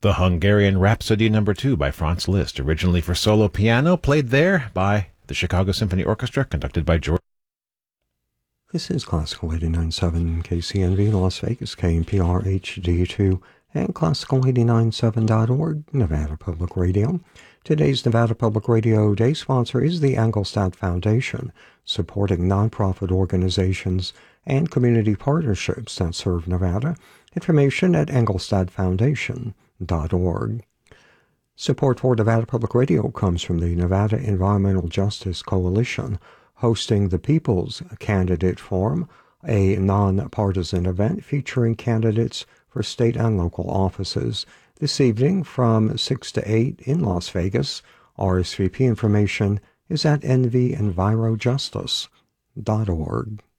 The Hungarian Rhapsody No. 2 by Franz Liszt, originally for solo piano, played there by the Chicago Symphony Orchestra, conducted by George. This is Classical 89.7 KCNV Las Vegas, KMPR HD2, and Classical897.org, Nevada Public Radio. Today's Nevada Public Radio Day sponsor is the Engelstad Foundation, supporting nonprofit organizations and community partnerships that serve Nevada. Information at engelstadfoundation.org. Support for Nevada Public Radio comes from the Nevada Environmental Justice Coalition, hosting the People's Candidate Forum, a nonpartisan event featuring candidates for state and local offices. This evening from 6 to 8 in Las Vegas. RSVP information is at nvenvirojustice.org.